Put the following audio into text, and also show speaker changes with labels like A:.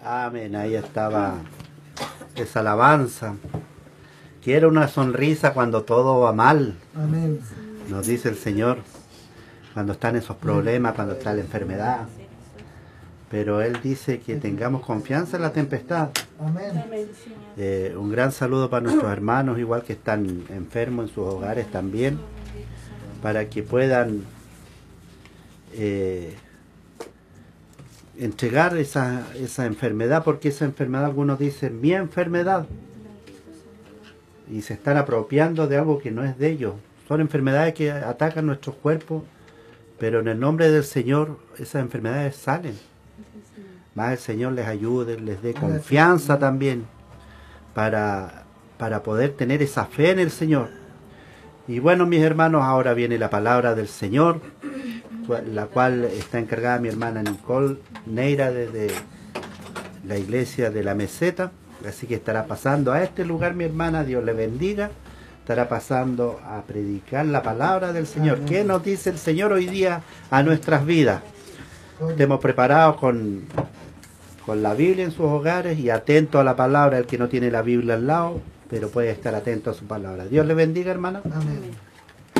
A: Amén, ahí estaba esa alabanza. Quiero una sonrisa cuando todo va mal.
B: Amén.
A: Nos dice el Señor, cuando están esos problemas, cuando está la enfermedad. Pero Él dice que tengamos confianza en la tempestad.
B: Amén.
A: Un gran saludo para nuestros hermanos, igual que están enfermos en sus hogares también, para que puedan entregar esa enfermedad, porque esa enfermedad, algunos dicen, mi enfermedad, y se están apropiando de algo que no es de ellos. Son enfermedades que atacan nuestros cuerpos, pero en el nombre del Señor esas enfermedades salen. Más el Señor les ayude, les dé confianza también para poder tener esa fe en el Señor. Y bueno, mis hermanos, ahora viene la palabra del Señor, la cual está encargada mi hermana Nicole Neira desde la iglesia de la Meseta. Así que estará pasando a este lugar, mi hermana, Dios le bendiga. Estará pasando a predicar la palabra del Señor. ¿Qué nos dice el Señor hoy día a nuestras vidas? Estemos preparados con la Biblia en sus hogares y atentos a la palabra. El que no tiene la Biblia al lado, pero puede estar atento a su palabra. Dios le bendiga, hermana.
B: Amén.